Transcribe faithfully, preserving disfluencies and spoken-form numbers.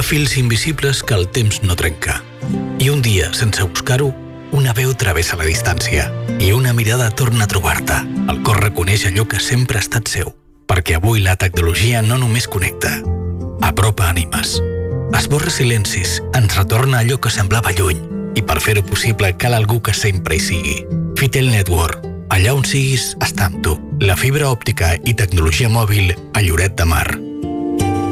fils invisibles que el temps no trenca. I un dia, sense buscar-ho, una veu travessa la distància i una mirada torna a trobar-te. El cor reconeix allò que sempre ha estat seu, perquè avui la tecnologia no només connecta, apropa ànimes, esborra silencis, ens retorna allò que semblava lluny, i per fer-ho possible cal algú que sempre hi sigui. Fitel Network, allà on siguis, està amb tu. La fibra òptica i tecnologia mòbil a Lloret de Mar.